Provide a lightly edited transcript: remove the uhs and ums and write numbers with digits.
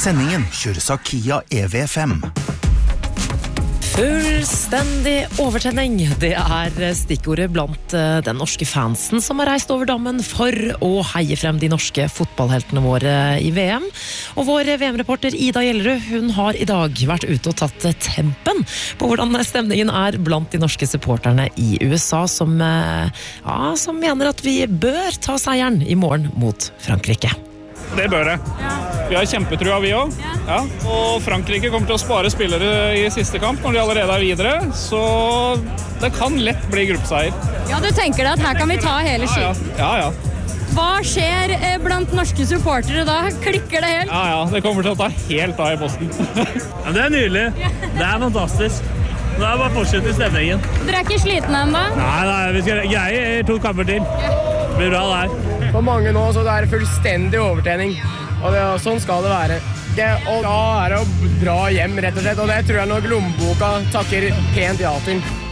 Sendingen kjøres av Kia EV5. Fullstendig overtenning, det stikkordet blant den norske fansen som har reist over dammen for å heie frem de norske fotballheltene våre i VM. Og vår VM-reporter Ida Gjellerud, hun har i dag vært ute og tatt tempen på hvordan stemningen blant de norske supporterne i USA som mener at vi bør ta seieren i morgen mot Frankrike. Det bør det. Vi har kjempetrua vi også. Ja. Og Frankrike kommer til å spare spillere i siste kamp når de allerede videre, så det kan lett bli gruppeseier. Ja, du tenker deg at her kan vi ta hele skiten? Ja. Hva skjer blant norske supportere da? Klikker det helt? Ja, det kommer til å ta helt av i posten. Ja, det nydelig. Det fantastisk. Nå det bare å fortsette i stemningen. Dere ikke slitne ennå? Nei, vi skal greie 2 kamper til. Det blir bra der. For mange nå så det fullstendig overtrening, og sånn skal det være. Og da det å dra hjem rett og slett, og det tror jeg nok lommeboka takker pent ja til.